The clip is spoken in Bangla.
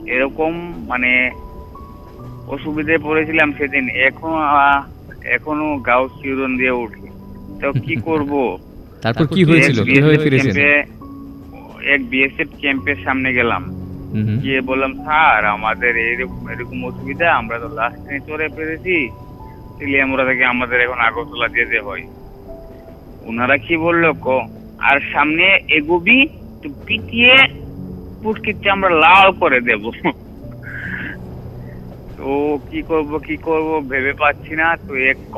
এরকম মানে অসুবিধায় পড়েছিলাম সেদিন, এখনো গাও শিউরন দিয়ে উঠে। তো কি করব? তারপর কি হয়েছিল, কিভাবে ফিরেছেন? এক বিএসএফ ক্যাম্পের সামনে গেলাম, গিয়ে বললাম স্যার আমাদের এরকম এরকম অসুবিধা, আমরা তো লাস্ট ট্রেনে চড়ে পেরেছি, তেলিয়ামুড়া থেকে আমাদের এখন আগরতলা যেতে হয়। ওনারা কি বললো আর সামনে এগোবি তো পিটিয়ে পুটকির চামড়া লাল করে দেব। তো কি করব ভেবে পাচ্ছি না। তো এক